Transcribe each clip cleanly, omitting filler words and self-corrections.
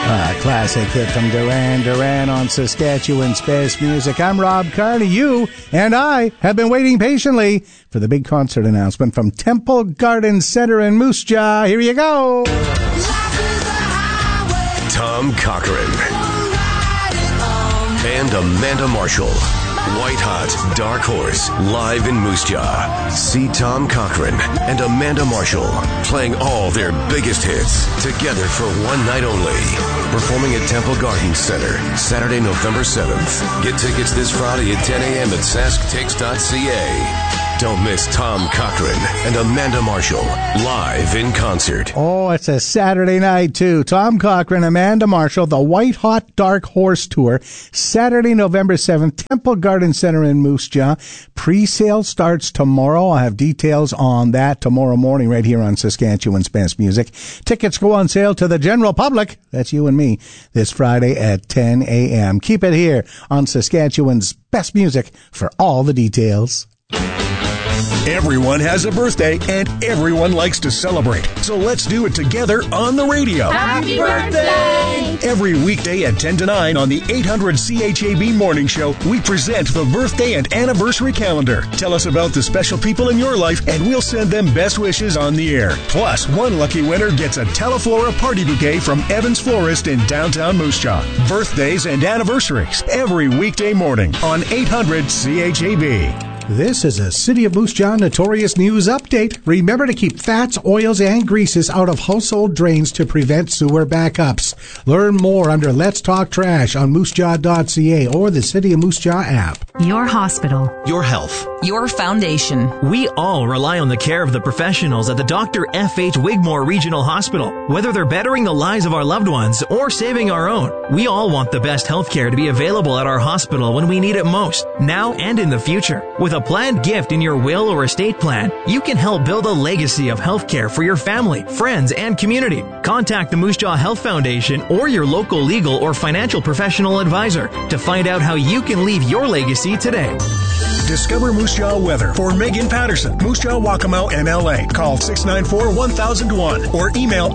Classic hit from Duran Duran on Saskatchewan's Best Music. I'm Rob Carney. You and I have been waiting patiently for the big concert announcement from Temple Garden Center in Moose Jaw. Here you go. Tom Cochrane and Amanda Marshall. White Hot Dark Horse live in Moose Jaw. See Tom Cochrane and Amanda Marshall playing all their biggest hits together for one night only. Performing at Temple Garden Center Saturday, November 7th. Get tickets this Friday at 10 a.m. at sasktix.ca. Don't miss Tom Cochrane and Amanda Marshall live in concert. Oh, it's a Saturday night, too. Tom Cochrane, Amanda Marshall, the White Hot Dark Horse Tour, Saturday, November 7th, Temple Garden Center in Moose Jaw. Pre-sale starts tomorrow. I'll have details on that tomorrow morning right here on Saskatchewan's Best Music. Tickets go on sale to the general public, that's you and me, this Friday at 10 a.m. Keep it here on Saskatchewan's Best Music for all the details. Everyone has a birthday, and everyone likes to celebrate. So let's do it together on the radio. Happy birthday! Every weekday at 10 to 9 on the 800 CHAB Morning Show, we present the birthday and anniversary calendar. Tell us about the special people in your life, and we'll send them best wishes on the air. Plus, one lucky winner gets a Teleflora party bouquet from Evans Florist in downtown Moose Jaw. Birthdays and anniversaries every weekday morning on 800 CHAB. This is a City of Moose Jaw Notorious News Update. Remember to keep fats, oils, and greases out of household drains to prevent sewer backups. Learn more under Let's Talk Trash on moosejaw.ca or the City of Moose Jaw app. Your hospital. Your health. Your foundation. We all rely on the care of the professionals at the Dr. F.H. Wigmore Regional Hospital. Whether they're bettering the lives of our loved ones or saving our own, we all want the best health care to be available at our hospital when we need it most, now and in the future. With a planned gift in your will or estate plan, you can help build a legacy of healthcare for your family, friends, and community. Contact the Moose Jaw Health Foundation or your local legal or financial professional advisor to find out how you can leave your legacy today. Discover Moose Jaw weather for Megan Patterson, Moose Jaw Waccamaw MLA. Call 694-1001 or email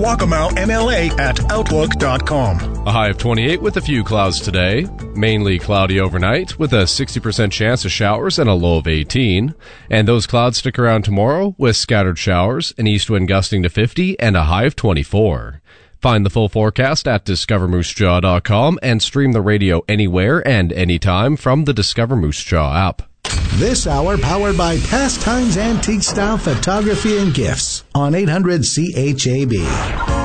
mjwackamowmla@outlook.com. A high of 28 with a few clouds today. Mainly cloudy overnight with a 60% chance of showers and a low of 18. And those clouds stick around tomorrow with scattered showers, an east wind gusting to 50 and a high of 24. Find the full forecast at discovermoosejaw.com and stream the radio anywhere and anytime from the Discover Moose Jaw app. This hour powered by Pastimes Antique Style Photography and Gifts on 800 CHAB.